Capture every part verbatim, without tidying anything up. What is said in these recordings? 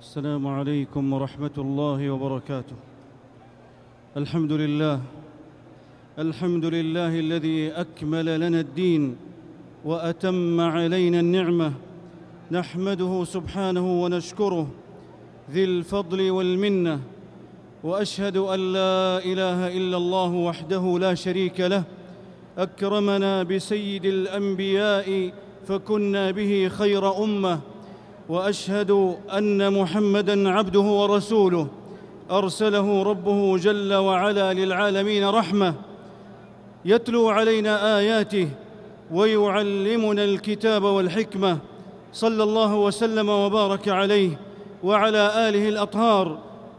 السلام عليكم ورحمة الله وبركاته. الحمد لله الحمد لله الذي أكمل لنا الدين وأتم علينا النعمة، نحمده سبحانه ونشكره ذي الفضل والمنة، وأشهد أن لا إله إلا الله وحده لا شريك له، أكرمنا بسيد الأنبياء فكنا به خير أمة، وأشهد أن محمدًا عبده ورسوله أرسله ربه جل وعلا للعالمين رحمة، يتلو علينا آياته ويعلمنا الكتاب والحكمة، صلى الله وسلم وبارك عليه وعلى آله الأطهار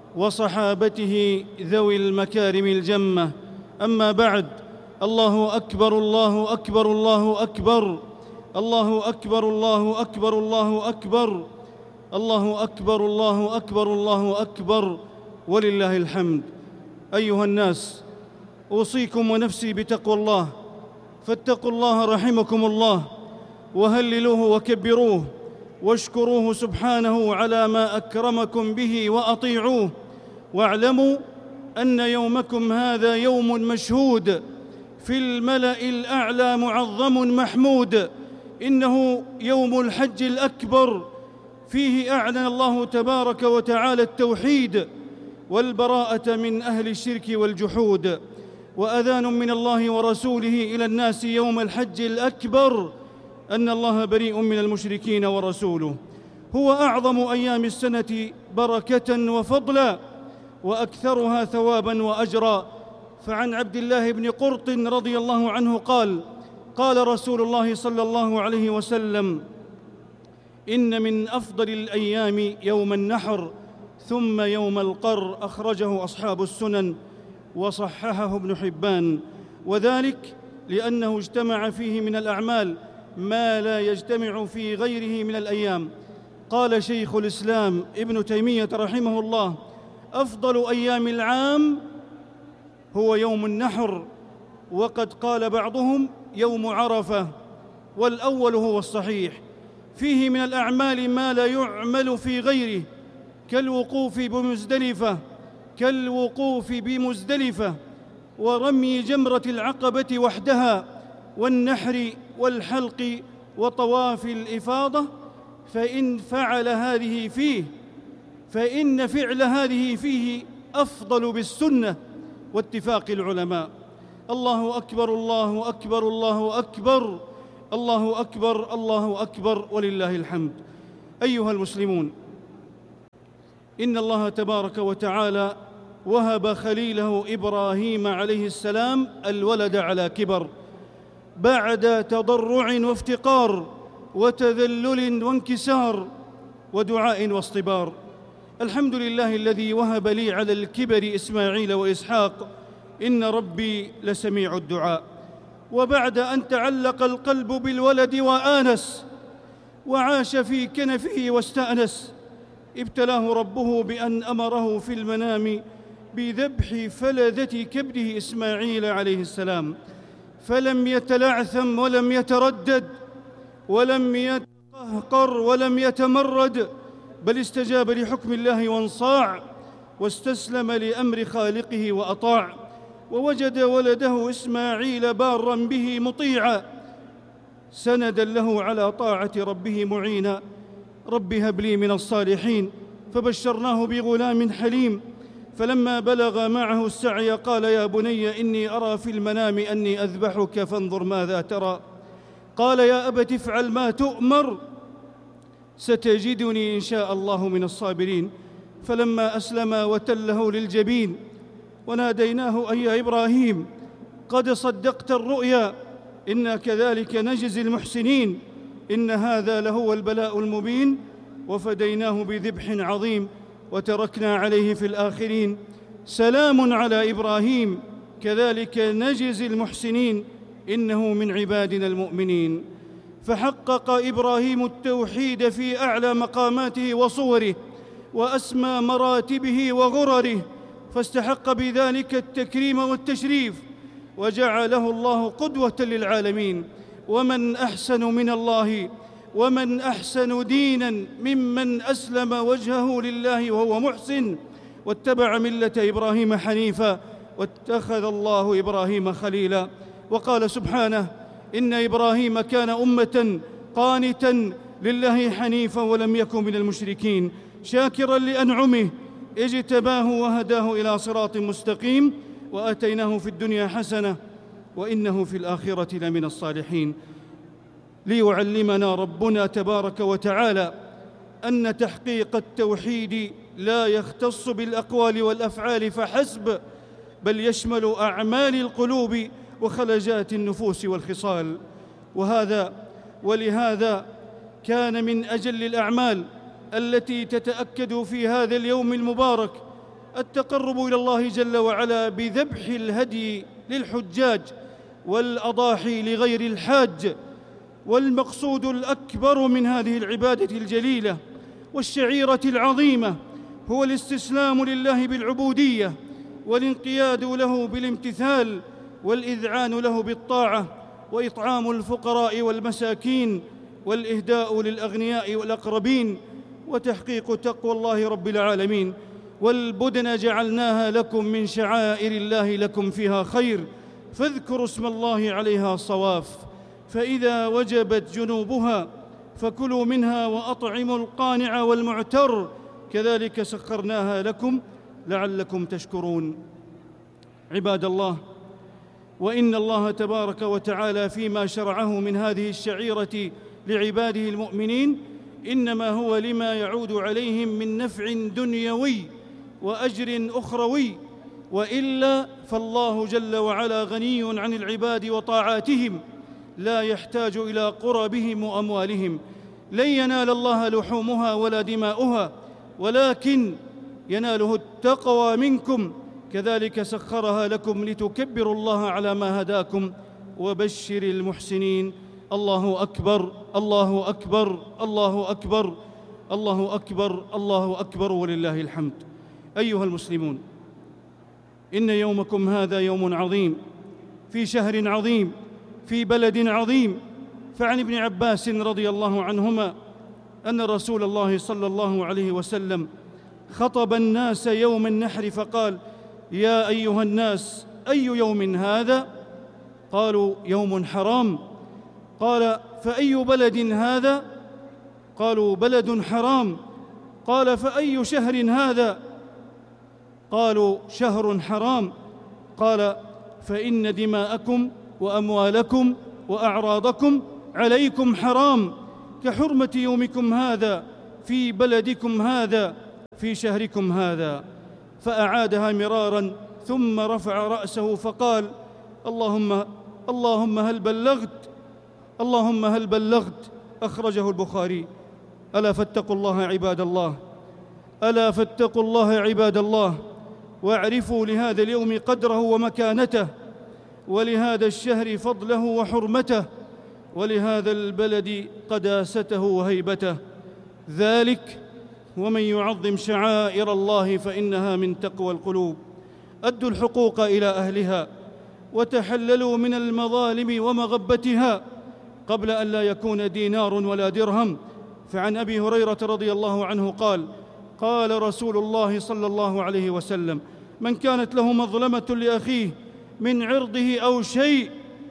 وصحابته ذوي المكارم الجمة. أما بعد، الله أكبر الله أكبر الله أكبر الله أكبر الله أكبر الله أكبر الله أكبر الله أكبر الله أكبر ولله الحمد. أيها الناس، أوصيكم ونفسي بتقوى الله، فاتقوا الله رحمكم الله، وهللوه وكبروه واشكروه سبحانه على ما أكرمكم به وأطيعوه، واعلموا أن يومكم هذا يوم مشهود في الملأ الأعلى معظم محمود، إنه يوم الحج الأكبر، فيه أعلن الله تبارك وتعالى التوحيد والبراءة من أهل الشرك والجحود، وأذان من الله ورسوله إلى الناس يوم الحج الأكبر أن الله بريء من المشركين ورسوله. هو أعظم أيام السنة بركة وفضلا، وأكثرها ثوابا وأجرا. فعن عبد الله بن قرط رضي الله عنه قال: قال رسول الله صلى الله عليه وسلم: إن من أفضل الأيام يوم النحر ثم يوم القر. أخرجه أصحاب السنن وصححه ابن حبان، وذلك لأنه اجتمع فيه من الأعمال ما لا يجتمع في غيره من الأيام. قال شيخ الإسلام ابن تيمية رحمه الله: أفضل أيام العام هو يوم النحر، وقد قال بعضهم يوم عرفة، والأول هو الصحيح. فيه من الأعمال ما لا يعمل في غيره، كالوقوف بمزدلفة كالوقوف بمزدلفة ورمي جمرة العقبة وحدها، والنحر والحلق وطواف الإفاضة، فإن فعل هذه فيه فإن فعل هذه فيه أفضل بالسنة واتفاق العلماء. الله أكبر الله أكبر الله أكبر الله أكبر الله أكبر ولله الحمد. أيها المسلمون، إن الله تبارك وتعالى وهب خليله إبراهيم عليه السلام الولد على كبر، بعد تضرع وافتقار وتذلل وانكسار ودعاء واصطبار. الحمد لله الذي وهب لي على الكبر إسماعيل وإسحاق، إن ربي لسميع الدعاء. وبعد أن تعلق القلب بالولد وآنس وعاش في كنفه واستأنس، ابتلاه ربه بأن أمره في المنام بذبح فلذة كبده إسماعيل عليه السلام، فلم يتلعثم ولم يتردد ولم يتقهقر ولم يتمرد، بل استجاب لحكم الله وانصاع واستسلم لأمر خالقه وأطاع، ووجد ولده إسماعيل باراً به مطيعاً، سنداً له على طاعة ربه معيناً. رب هب لي من الصالحين، فبشرناه بغلام حليم، فلما بلغ معه السعي قال: يا بني إني أرى في المنام أني أذبحك فانظر ماذا ترى. قال: يا أبت افعل ما تؤمر، ستجدني إن شاء الله من الصابرين. فلما أسلما وتله للجبين وناديناه أي يا إبراهيم قد صدقت الرؤيا، إنا كذلك نجزي المحسنين، إن هذا لهو البلاء المبين. وفديناه بذبح عظيم وتركنا عليه في الآخرين. سلام على إبراهيم، كذلك نجزي المحسنين، إنه من عبادنا المؤمنين. فحقق إبراهيم التوحيد في أعلى مقاماته وصوره وأسمى مراتبه وغرره، فاستحق بذلك التكريم والتشريف، وجعله الله قدوة للعالمين. ومن أحسن من الله ومن أحسن ديناً ممن أسلم وجهه لله وهو محسن واتبع ملة إبراهيم حنيفاً واتخذ الله إبراهيم خليلاً. وقال سبحانه: إن إبراهيم كان أمة قانتاً لله حنيفاً ولم يكن من المشركين شاكراً لأنعمه اجتباه وهداه إلى صراط مستقيم وآتيناه في الدنيا حسنة وإنه في الآخرة لمن الصالحين. ليعلمنا ربنا تبارك وتعالى أن تحقيق التوحيد لا يختص بالأقوال والأفعال فحسب، بل يشمل أعمال القلوب وخلجات النفوس والخصال. وهذا ولهذا كان من أجل الأعمال التي تتأكد في هذا اليوم المبارك التقرب إلى الله جل وعلا بذبح الهدي للحجاج والأضاحي لغير الحاج. والمقصود الأكبر من هذه العبادة الجليلة والشعيرة العظيمة هو الاستسلام لله بالعبودية والانقياد له بالامتثال والإذعان له بالطاعة وإطعام الفقراء والمساكين والإهداء للأغنياء والأقربين وتحقيق تقوى الله رب العالمين. والبدن جعلناها لكم من شعائر الله لكم فيها خير فاذكروا اسم الله عليها صواف، فإذا وجبت جنوبها فكلوا منها وأطعموا القانع والمعتر كذلك سخرناها لكم لعلكم تشكرون. عباد الله، وإن الله تبارك وتعالى فيما شرعه من هذه الشعيرة لعباده المؤمنين إنما هو لما يعود عليهم من نفع دنيوي وأجر أخروي، وإلا فالله جل وعلا غني عن العباد وطاعاتهم لا يحتاج إلى قربهم وأموالهم. لن ينال الله لحومها ولا دماؤها ولكن يناله التقوى منكم، كذلك سخرها لكم لتكبروا الله على ما هداكم وبشر المحسنين. الله أكبر الله أكبر الله أكبر الله أكبر الله أكبر ولله الحمد. أيها المسلمون، إن يومكم هذا يوم عظيم في شهر عظيم في بلد عظيم. فعن ابن عباس رضي الله عنهما أن رسول الله صلى الله عليه وسلم خطب الناس يوم النحر فقال: يا أيها الناس، أي يوم هذا؟ قالوا: يوم حرام. قال: فأي بلد هذا؟ قالوا: بلد حرام. قال: فأي شهر هذا؟ قالوا: شهر حرام. قال: فإن دماءكم وأموالكم وأعراضكم عليكم حرام كحرمة يومكم هذا في بلدكم هذا في شهركم هذا. فأعادها مرارا ثم رفع رأسه فقال: اللهم اللهم هل بلغت اللهم هل بلغت أخرجه البخاري. ألا فاتقوا الله عباد الله ألا فاتقوا الله عباد الله واعرفوا لهذا اليوم قدره ومكانته، ولهذا الشهر فضله وحرمته، ولهذا البلد قداسته وهيبته. ذلك ومن يعظم شعائر الله فإنها من تقوى القلوب. أدوا الحقوق إلى أهلها وتحللوا من المظالم ومغبتها قبل أن لا يكون دينار ولا درهم. فعن أبي هريرة رضي الله عنه قال: قال رسول الله صلى الله عليه وسلم: من كانت له مظلمة لأخيه من عرضه أو شيء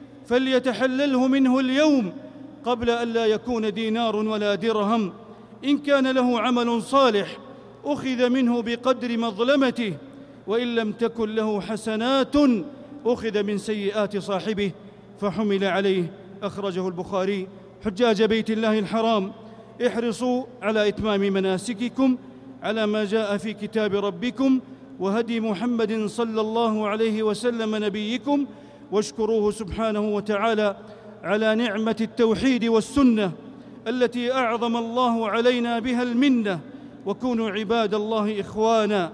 فليتحلله منه اليوم قبل أن لا يكون دينار ولا درهم. إن كان له عمل صالح أخذ منه بقدر مظلمته، وإن لم تكن له حسنات أخذ من سيئات صاحبه فحمل عليه. أخرجه البخاري. حجاج بيت الله الحرام، احرصوا على إتمام مناسككم على ما جاء في كتاب ربكم وهدي محمد صلى الله عليه وسلم نبيكم، واشكروه سبحانه وتعالى على نعمة التوحيد والسنة التي أعظم الله علينا بها المنة. وكونوا عباد الله إخوانا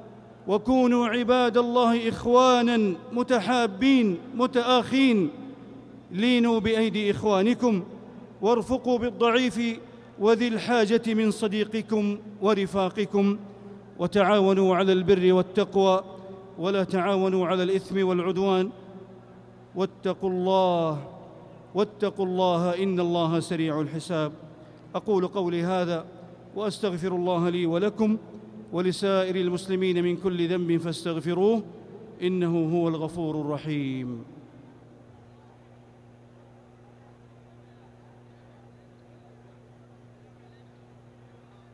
وكونوا عباد الله إخوانا متحابين متآخين. لينوا بأيدي إخوانكم وارفقوا بالضعيف وذي الحاجة من صديقكم ورفاقكم، وتعاونوا على البر والتقوى ولا تعاونوا على الإثم والعدوان. واتقوا الله واتقوا الله إن الله سريع الحساب. أقول قولي هذا وأستغفر الله لي ولكم ولسائر المسلمين من كل ذنب فاستغفروه إنه هو الغفور الرحيم.